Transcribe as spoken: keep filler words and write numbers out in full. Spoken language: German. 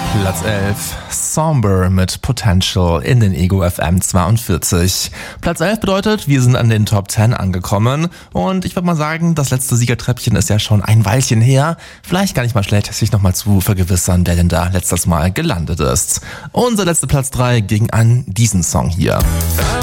Platz elf, Somber mit Potential in den Ego F M zweiundvierzig. Platz elf bedeutet, wir sind an den Top zehn angekommen und ich würde mal sagen, das letzte Siegertreppchen ist ja schon ein Weilchen her. Vielleicht gar nicht mal schlecht, sich nochmal zu vergewissern, wer denn da letztes Mal gelandet ist. Unser letzter Platz drei ging an diesen Song hier.